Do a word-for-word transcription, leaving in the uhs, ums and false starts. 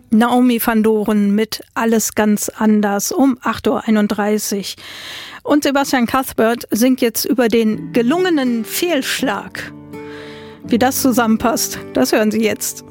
Naomi van Doren mit Alles ganz anders um acht Uhr einunddreißig. Und Sebastian Cuthbert singt jetzt über den gelungenen Fehlschlag. Wie das zusammenpasst, das hören Sie jetzt.